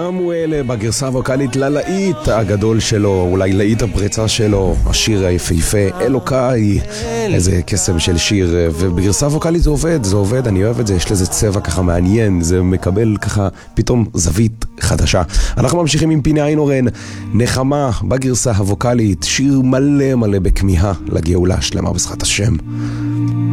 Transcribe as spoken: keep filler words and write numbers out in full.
סמואל בגרסה הווקלית ללהיט הגדול שלו, אולי להיט הפריצה שלו, השיר היפהפה אלוקיי, איזה קסם של שיר. ובגרסה הווקלית זה עובד, זה עובד, אני אוהב את זה, יש לזה צבע ככה מעניין, זה מקבל ככה פתאום זווית חדשה. אנחנו ממשיכים עם פיני איינורן, נחמה בגרסה הווקלית, שיר מלא מלא בכמיהה לגאולה שלמה בעזרת השם.